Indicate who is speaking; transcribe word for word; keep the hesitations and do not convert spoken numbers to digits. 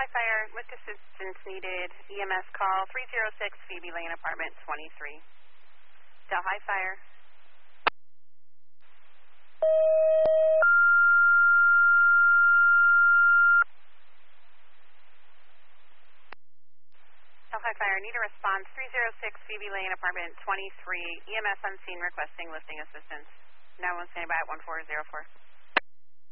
Speaker 1: Delhi Fire, lift assistance needed, E M S call three zero six Phoebe Lane, apartment twenty-three. Delhi Fire. Delhi Fire, need a response, three zero six Phoebe Lane, apartment twenty-three, E M S on scene requesting lifting assistance. nine one standing by at one four zero four.